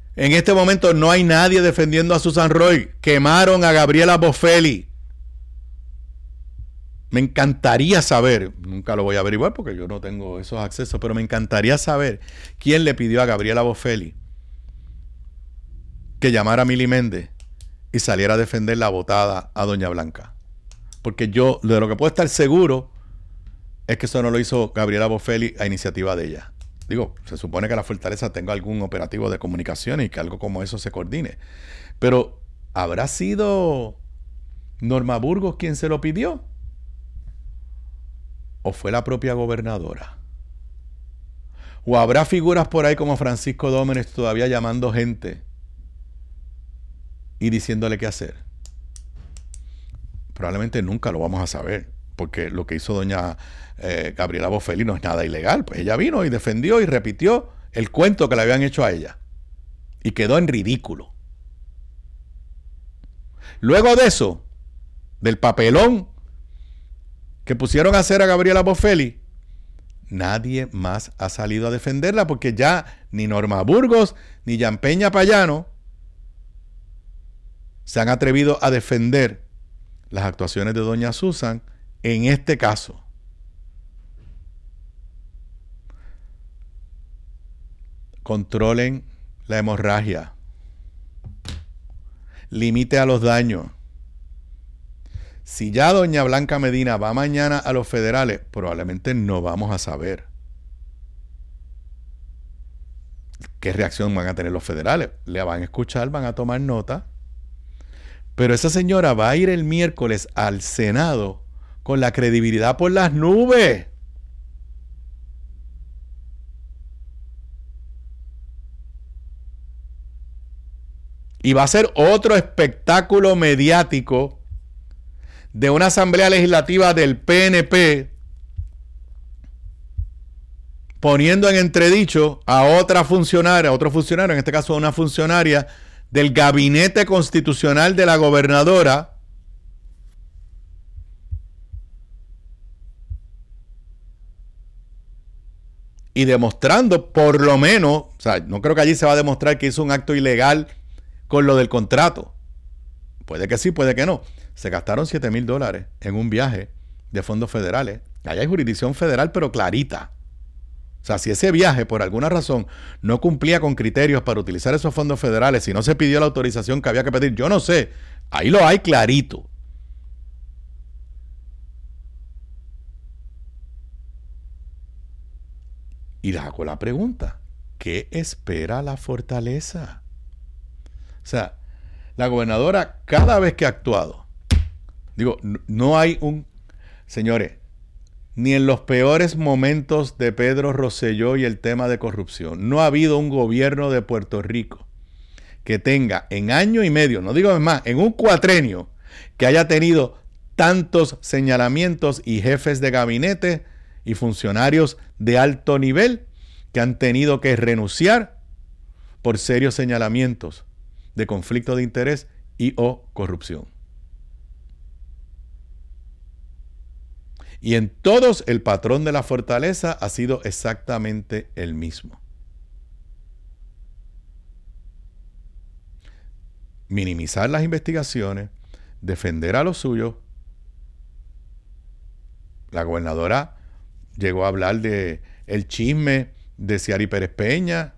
En este momento no hay nadie defendiendo a Susan Roy. Quemaron a Gabriela Boffelli. Me encantaría saber, nunca lo voy a averiguar porque yo no tengo esos accesos, pero me encantaría saber quién le pidió a Gabriela Boffelli que llamara a Mili Méndez y saliera a defender la botada a Doña Blanca. Porque yo, de lo que puedo estar seguro, es que eso no lo hizo Gabriela Boffelli a iniciativa de ella. Digo, se supone que la Fortaleza tenga algún operativo de comunicación y que algo como eso se coordine. Pero, ¿habrá sido Norma Burgos quien se lo pidió? ¿O fue la propia gobernadora? ¿O habrá figuras por ahí como Francisco Dómenes todavía llamando gente y diciéndole qué hacer? Probablemente nunca lo vamos a saber, porque lo que hizo doña Gabriela Boffelli no es nada ilegal. Pues ella vino y defendió y repitió el cuento que le habían hecho a ella. Y quedó en ridículo. Luego de eso, del papelón que pusieron a hacer a Gabriela Boffelli, nadie más ha salido a defenderla, porque ya ni Norma Burgos ni Jan Peña Payano se han atrevido a defender las actuaciones de doña Susan en este caso. Controlen la hemorragia. Limite a los daños. Si ya doña Blanca Medina va mañana a los federales, probablemente no vamos a saber qué reacción van a tener los federales. Le van a escuchar, van a tomar nota. Pero esa señora va a ir el miércoles al Senado con la credibilidad por las nubes. Y va a ser otro espectáculo mediático de una asamblea legislativa del PNP poniendo en entredicho a otra funcionaria, otro funcionario, en este caso una funcionaria del gabinete constitucional de la gobernadora, y demostrando por lo menos, o sea, no creo que allí se va a demostrar que hizo un acto ilegal con lo del contrato. Puede que sí, puede que no. Se gastaron $7,000 en un viaje de fondos federales. Allá hay jurisdicción federal, pero clarita. O sea, si ese viaje, por alguna razón, no cumplía con criterios para utilizar esos fondos federales, si no se pidió la autorización que había que pedir, yo no sé. Ahí lo hay clarito. Y les hago la pregunta, ¿qué espera la Fortaleza? O sea, la gobernadora cada vez que ha actuado, digo, no hay un... Señores, ni en los peores momentos de Pedro Rosselló y el tema de corrupción, no ha habido un gobierno de Puerto Rico que tenga en año y medio, no digo más, en un cuatrenio, que haya tenido tantos señalamientos y jefes de gabinete y funcionarios de alto nivel que han tenido que renunciar por serios señalamientos de conflicto de interés y o corrupción. Y en todos el patrón de la Fortaleza ha sido exactamente el mismo. Minimizar las investigaciones, defender a los suyos. La gobernadora llegó a hablar de el chisme de Ciary Pérez Peña,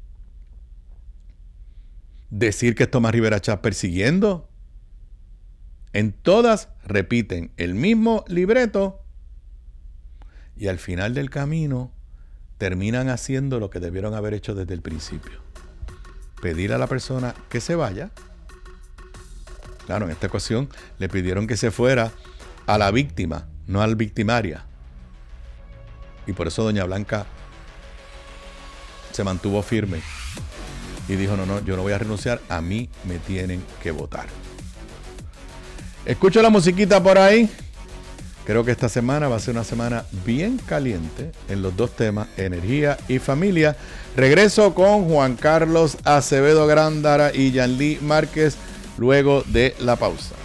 decir que es Tomás Rivera Chats persiguiendo. En todas repiten el mismo libreto y al final del camino terminan haciendo lo que debieron haber hecho desde el principio. Pedir a la persona que se vaya. Claro, en esta ocasión le pidieron que se fuera a la víctima, no al victimaria. Y por eso doña Blanca se mantuvo firme y dijo, no, yo no voy a renunciar, a mí me tienen que votar. Escucho la musiquita por ahí. Creo que esta semana va a ser una semana bien caliente en los dos temas, energía y familia. Regreso con Juan Carlos Acevedo Gándara y Yanlí Márquez luego de la pausa.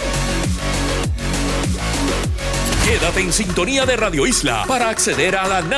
Quédate en sintonía de Radio Isla para acceder a la